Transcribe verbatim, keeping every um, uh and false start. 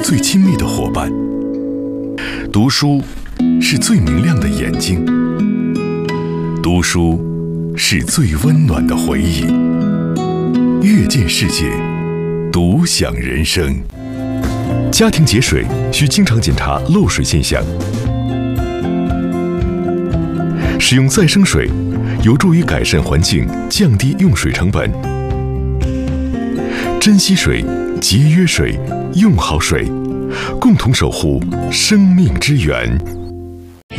最亲密的伙伴。读书是最明亮的眼睛，读书是最温暖的回忆。阅见世界，独享人生。家庭节水需经常检查漏水现象。使用再生水有助于改善环境，降低用水成本。珍惜水，节约水，用好水，共同守护生命之源。